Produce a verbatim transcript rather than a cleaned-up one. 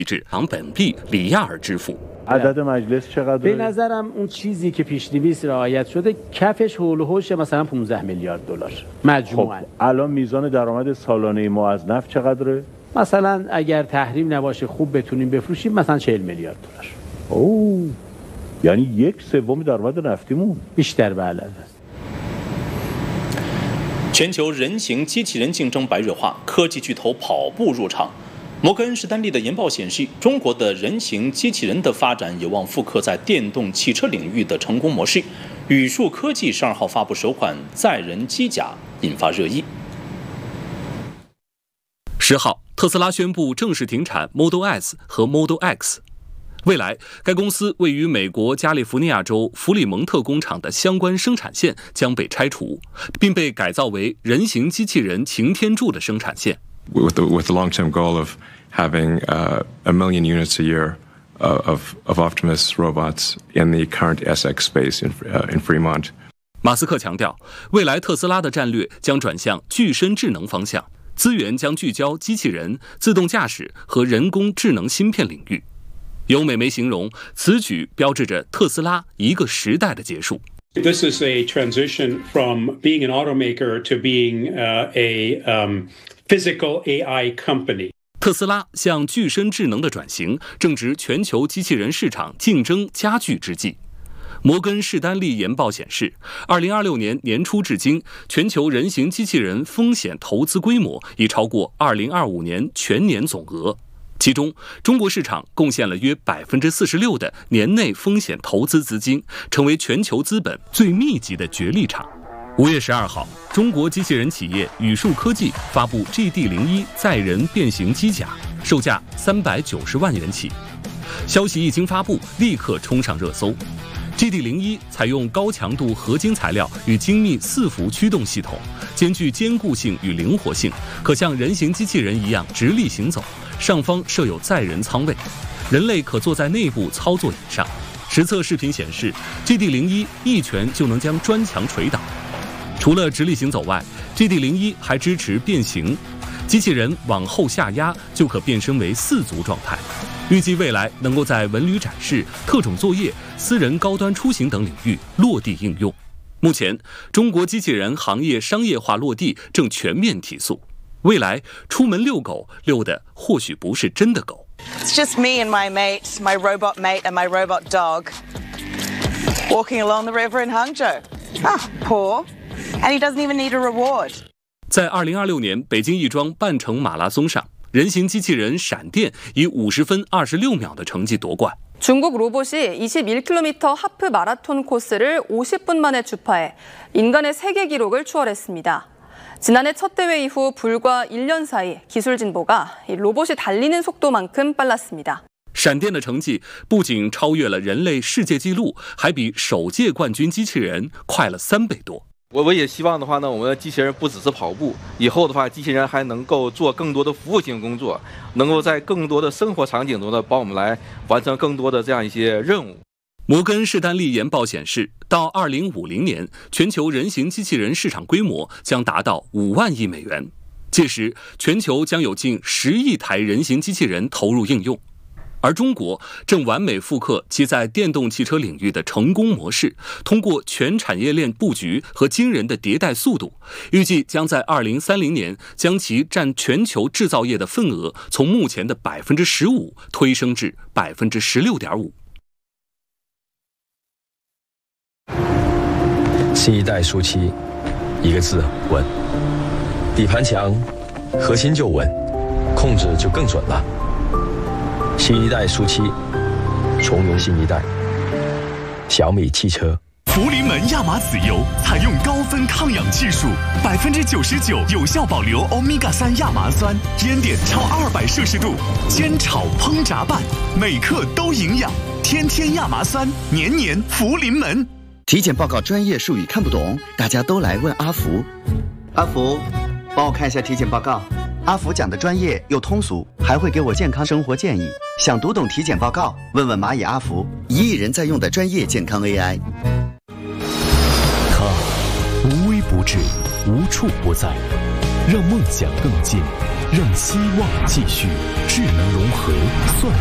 至昂本币里亚尔支付。 عدد مجلس چقدره؟ به نظرم اون چیزی که پیش نویس رعایت شده کفش حول و حوش مثلا پانزده میلیارد دلار مجموعاً. خب الان میزان درآمد سالانه ما از نفت چقدره؟ مثلا اگر تحریم نباشه خوب بتونیم بفروشیم مثلا چهل میلیارد دلار. اوه یعنی یک سوم درآمد نفتیمون بیشتر به علاوه است. 全球人形机器人竞争白热化，科技巨头跑步入场。 摩根士丹利的研报显示，中国的人形机器人的发展有望复刻在电动汽车领域的成功模式。宇树科技十二号发布首款载人机甲，引发热议。 十号，特斯拉宣布正式停产 Model S 和 Model X。未来，该公司位于美国加利福尼亚州弗里蒙特工厂的相关生产线将被拆除，并被改造为人形机器人擎天柱的生产线。 With the, with the long-term goal of having uh, a million units a year uh, of, of Optimus robots in the current S X space in, uh, in Fremont. 马斯克强调，未来特斯拉的战略将转向具身智能方向，资源将聚焦机器人、自动驾驶和人工智能芯片领域。有美媒形容，此举标志着特斯拉一个时代的结束。 This is a transition from being an automaker to being uh, a um, physical A I company. 特斯拉向具身智能的转型，正值全球机器人市场竞争加剧之际。摩根士丹利研报显示，二零二六年年初至今，全球人形机器人风险投资规模已超过二零二五年全年总额。 其中，中国市场贡献了约百分之四十六的年内风险投资资金，成为全球资本最密集的角力场。五月十二号，中国机器人企业宇树科技发布 G D 零一载人变形机甲，售价三百九十万元起。消息一经发布，立刻冲上热搜。G D 零一采用高强度合金材料与精密四幅驱动系统，兼具坚固性与灵活性，可像人形机器人一样直立行走。 上方设有载人舱位，人类可坐在内部操作椅上。实测视频显示 ，G D 零一一拳就能将砖墙捶倒。除了直立行走外 ，G D 零一还支持变形，机器人往后下压就可变身为四足状态。预计未来能够在文旅展示、特种作业、私人高端出行等领域落地应用。目前，中国机器人行业商业化落地正全面提速。 未来出门遛狗，遛的或许不是真的狗。 It's just me and my mate, my robot mate and my robot dog, walking along the river in Hangzhou. Ah, poor, and he doesn't even need a reward. 在二零二六年北京亦庄半程马拉松上，人形机器人闪电以五十分二十六秒的成绩夺冠。 중국 로봇이 이십일 킬로미터 하프 마라톤 코스를 오십 분 만에 주파해 인간의 세계 기록을 추월했습니다. 지난해 첫 대회 이후 불과 일 년 사이 기술 진보가 로봇이 달리는 속도만큼 빨랐습니다. 闪电的成绩不仅超越了人类世界纪录，还比首届冠军机器人快了三倍多。 我我也希望的话呢，我们的机器人不只是跑步，以后的话，机器人还能够做更多的服务性工作，能够在更多的生活场景中呢，帮我们来完成更多的这样一些任务。 摩根士丹利研报显示，到二零五零年，全球人形机器人市场规模将达到五万亿美元。届时，全球将有近十亿台人形机器人投入应用。而中国正完美复刻其在电动汽车领域的成功模式，通过全产业链布局和惊人的迭代速度，预计将在二零三零年将其占全球制造业的份额从目前的百分之十五推升至百分之十六点五。 新一代舒七，一个字稳。底盘强，核心就稳，控制就更准了。新一代舒七，重游新一代。小米汽车。 福临门亚麻籽油采用高分抗氧技术，百分之九十九有效保留欧米伽三亚麻酸，烟点超二百摄氏度，煎炒烹炸拌，每克都营养。天天亚麻酸，年年福临门。 体检报告专业术语看不懂，大家都来问阿福。阿福，帮我看一下体检报告。阿福讲的专业又通俗，还会给我健康生活建议。想读懂体检报告，问问蚂蚁阿福，一亿人在用的专业健康 A I。 它无微不至，无处不在，让梦想更近， 让希望继续。智能融合算